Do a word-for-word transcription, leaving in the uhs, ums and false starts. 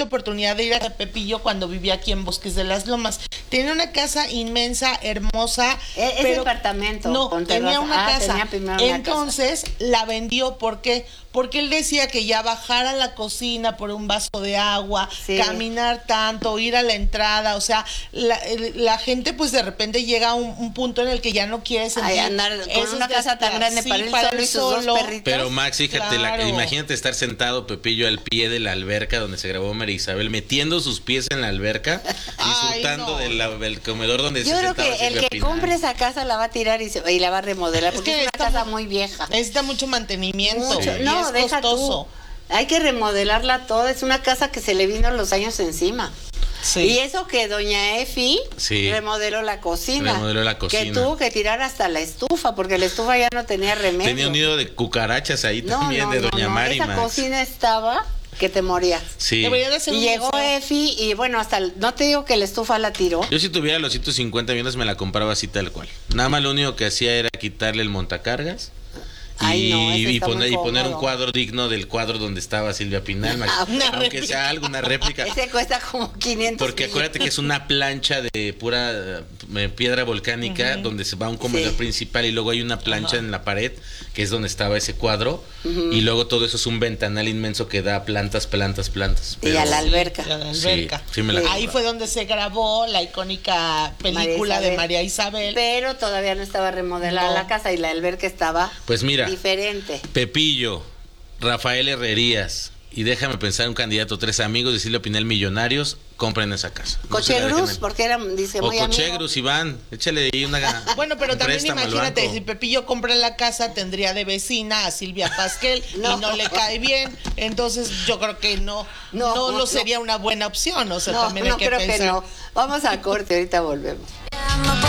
tuviste oportunidad de ir a Pepillo cuando vivía aquí en Bosques de las Lomas. Tenía una casa inmensa, hermosa. Es, pero es departamento. No, tenía una ah, casa. Tenía primero una Entonces casa. la vendió. ¿Por qué? Porque él decía que ya bajar a la cocina por un vaso de agua, sí. caminar tanto, ir a la entrada, o sea, la, la gente pues de repente llega a un, un punto en el que ya no quiere sentir. Ay, andar con una casa tan grande, sí, para él solo y sus dos perritos. Pero Max, fíjate, claro. la, imagínate estar sentado Pepillo al pie de la alberca donde se grabó María Isabel, metiendo sus pies en la alberca, disfrutando Ay, no. del, del comedor donde Yo se creo sentaba que el que Pinal. compre esa casa la va a tirar y, se, y la va a remodelar, porque es, que es una casa muy vieja. Necesita mucho mantenimiento. Mucho. Y No, es deja costoso. tú. Hay que remodelarla toda. Es una casa que se le vino los años encima. Sí. Y eso que doña Efi sí. remodeló la cocina. Remodeló la cocina. Que tuvo que tirar hasta la estufa, porque la estufa ya no tenía remedio. Tenía un nido de cucarachas ahí no, también, no, de no, doña no. Mari. Esa Max. cocina estaba que te morías. Sí. Debería de ser Y un llegó museo. Efi y bueno, hasta el, no te digo que la estufa la tiró. Yo si tuviera los ciento cincuenta millones me la compraba así tal cual. Nada más lo único que hacía era quitarle el montacargas. Ay, y, no, ese y está poner muy y poner un cómodo. cuadro digno del cuadro donde estaba Silvia Pinal, Max. Ah, una aunque réplica. sea alguna réplica. Ese cuesta como quinientos Porque acuérdate que millones. es una plancha de pura eh, piedra volcánica uh-huh. donde se va un comedor sí. principal y luego hay una plancha uh-huh. en la pared que es donde estaba ese cuadro uh-huh. y luego todo eso es un ventanal inmenso que da plantas, plantas, plantas. Pero... Y a la alberca. Sí, a la alberca. Sí, sí me la Ahí fue donde se grabó la icónica película María de María Isabel. Pero todavía no estaba remodelada No. la casa y la alberca estaba pues mira, diferente. Pepillo, Rafael Herrerías y déjame pensar un candidato, tres amigos de Silvia Pinal millonarios, compren esa casa. No Cochegruz, porque era, dice, o muy Cochegruz, Iván, échale ahí una gana. Bueno, pero también préstamo al imagínate, banco. si Pepillo compra la casa, tendría de vecina a Silvia Pasquel no. y no le cae bien. Entonces yo creo que no, no, no, no, no sería una buena opción. O sea, no, también no hay que creo pensar. que no. Vamos a corte, ahorita volvemos.